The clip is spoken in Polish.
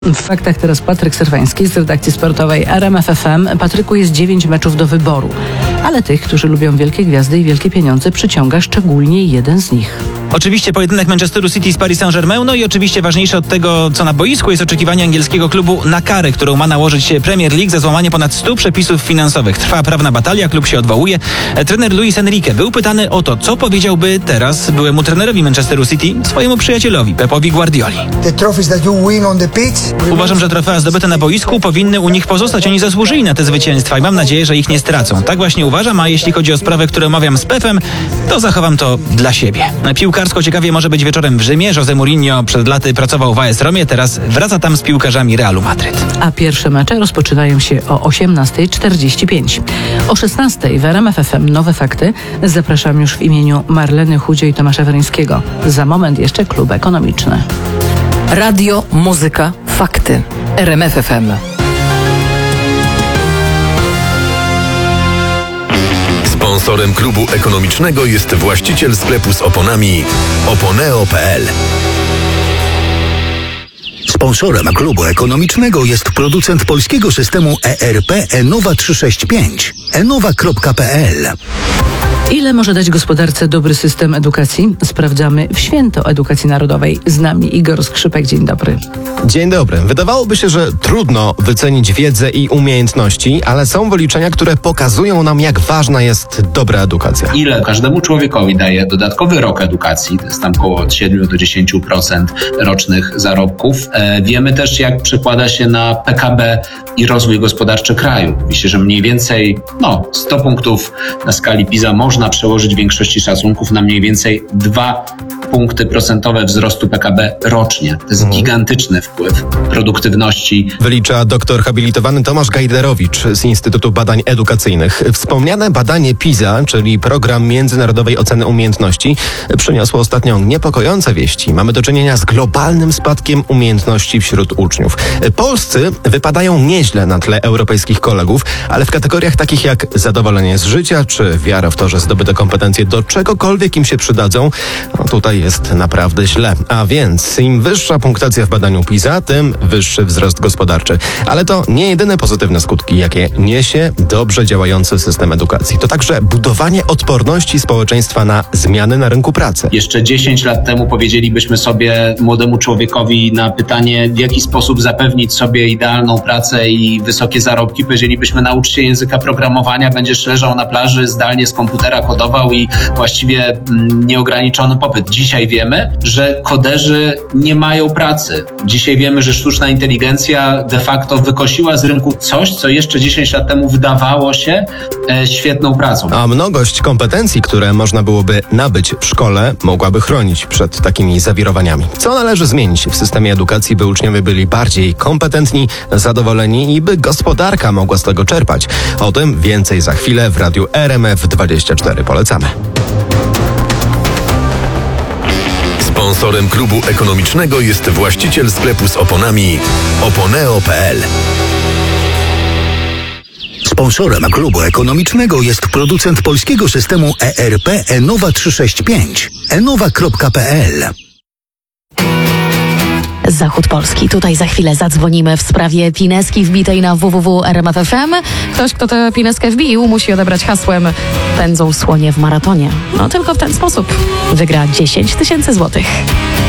W faktach teraz Patryk Serwański z redakcji sportowej RMF FM. Patryku, jest 9 meczów do wyboru, ale tych, którzy lubią wielkie gwiazdy i wielkie pieniądze, przyciąga szczególnie jeden z nich. Oczywiście pojedynek Manchesteru City z Paris Saint-Germain, no i oczywiście ważniejsze od tego, co na boisku, jest oczekiwanie angielskiego klubu na karę, którą ma nałożyć Premier League za złamanie ponad 100 przepisów finansowych. Trwa prawna batalia, klub się odwołuje. Trener Luis Enrique był pytany o to, co powiedziałby teraz byłemu trenerowi Manchesteru City, swojemu przyjacielowi Pepowi Guardioli. Uważam, że trofea zdobyte na boisku powinny u nich pozostać. Oni zasłużyli na te zwycięstwa i mam nadzieję, że ich nie stracą. Tak właśnie uważam, a jeśli chodzi o sprawę, którą omawiam z Pepem, to zachowam to dla siebie. Piłkarsko ciekawie może być wieczorem w Rzymie. Jose Mourinho przed laty pracował w AS Romie, teraz wraca tam z piłkarzami Realu Madryt. A pierwsze mecze rozpoczynają się o 18:45. O 16:00 w RMF FM Nowe Fakty. Zapraszam już w imieniu Marleny Chudzie i Tomasza Weryńskiego. Za moment jeszcze klub ekonomiczny. Radio, muzyka, fakty. RMF FM. Sponsorem klubu ekonomicznego jest właściciel sklepu z oponami Oponeo.pl. Sponsorem klubu ekonomicznego jest producent polskiego systemu ERP Enowa 365. Enowa.pl. Ile może dać gospodarce dobry system edukacji? Sprawdzamy w Święto Edukacji Narodowej. Z nami Igor Skrzypek. Dzień dobry. Dzień dobry. Wydawałoby się, że trudno wycenić wiedzę i umiejętności, ale są wyliczenia, które pokazują nam, jak ważna jest dobra edukacja. Ile każdemu człowiekowi daje dodatkowy rok edukacji, to jest tam około od 7 do 10% rocznych zarobków. Wiemy też, jak przekłada się na PKB i rozwój gospodarczy kraju. Myślę, że mniej więcej 100 punktów na skali PISA można przełożyć w większości szacunków na mniej więcej 2 punkty procentowe wzrostu PKB rocznie. To jest gigantyczny wpływ produktywności. Wylicza doktor habilitowany Tomasz Gajderowicz z Instytutu Badań Edukacyjnych. Wspomniane badanie PISA, czyli Program Międzynarodowej Oceny Umiejętności, przyniosło ostatnio niepokojące wieści. Mamy do czynienia z globalnym spadkiem umiejętności wśród uczniów. Polscy wypadają nieźle na tle europejskich kolegów, ale w kategoriach takich jak zadowolenie z życia, czy wiara w to, że zdobyte kompetencje do czegokolwiek im się przydadzą, tutaj jest naprawdę źle. A więc im wyższa punktacja w badaniu PISA, tym wyższy wzrost gospodarczy. Ale to nie jedyne pozytywne skutki, jakie niesie dobrze działający system edukacji. To także budowanie odporności społeczeństwa na zmiany na rynku pracy. Jeszcze 10 lat temu powiedzielibyśmy sobie młodemu człowiekowi na pytanie, w jaki sposób zapewnić sobie idealną pracę i wysokie zarobki, powiedzielibyśmy, naucz się języka programowania, będziesz leżał na plaży, zdalnie z komputera kodował i właściwie nieograniczony popyt. Dzisiaj wiemy, że koderzy nie mają pracy. Dzisiaj wiemy, że sztuczna inteligencja de facto wykosiła z rynku coś, co jeszcze 10 lat temu wydawało się świetną pracą. A mnogość kompetencji, które można byłoby nabyć w szkole, mogłaby chronić przed takimi zawirowaniami. Co należy zmienić w systemie edukacji, by uczniowie byli bardziej kompetentni, zadowoleni i by gospodarka mogła z tego czerpać? O tym więcej za chwilę w radiu RMF24. Polecamy. Sponsorem klubu ekonomicznego jest właściciel sklepu z oponami Oponeo.pl. Sponsorem klubu ekonomicznego jest producent polskiego systemu ERP Enowa 365. Enowa.pl. Zachód Polski. Tutaj za chwilę zadzwonimy w sprawie pineski wbitej na www.rmf.fm. Ktoś, kto tę pineskę wbił, musi odebrać hasłem "Pędzą słonie w maratonie". No tylko w ten sposób wygra 10 000 złotych.